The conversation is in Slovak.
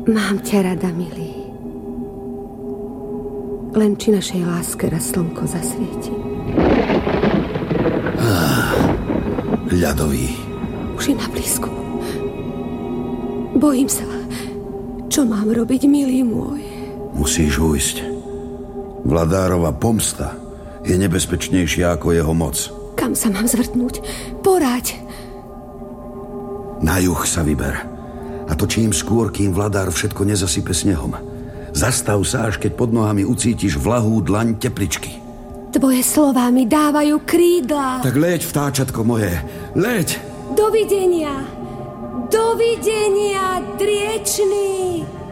Mám ťa rada, milý. Len či našej láske raz slnko zasvieti. Ľadový. Už je na blízku. Bojím sa. Čo mám robiť, milý môj? Musíš ujsť. Vladárova pomsta je nebezpečnejšia ako jeho moc. Kam sa mám zvrtnúť? Poraď! Na juh sa vyber. A to čím skôr, kým vladár všetko nezasype snehom. Zastav sa, až keď pod nohami ucítiš vlahú dlaň tepličky. Tvoje slová mi dávajú krídla. Tak leď, vtáčatko moje, leď! Dovidenia! Dovidenia, driečný!